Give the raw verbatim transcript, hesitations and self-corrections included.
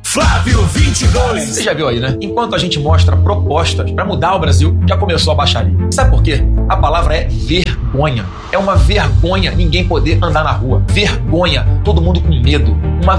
Flávio vinte e dois. Você já viu aí, né? Enquanto a gente mostra propostas para mudar o Brasil, já começou a baixaria. Sabe por quê? A palavra é vergonha. É uma vergonha ninguém poder andar na rua. Vergonha, todo mundo com medo. Uma